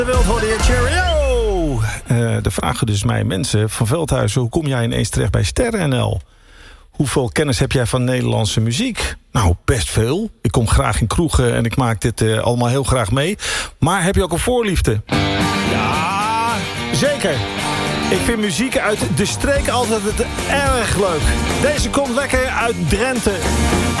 De Wild hoorde je Cheerio! De vragen dus mij, mensen van Veldhuizen, hoe kom jij ineens terecht bij Sterren NL? Hoeveel kennis heb jij van Nederlandse muziek? Nou, best veel. Ik kom graag in kroegen en ik maak dit allemaal heel graag mee. Maar heb je ook een voorliefde? Ja, zeker. Ik vind muziek uit de streek altijd erg leuk. Deze komt lekker uit Drenthe.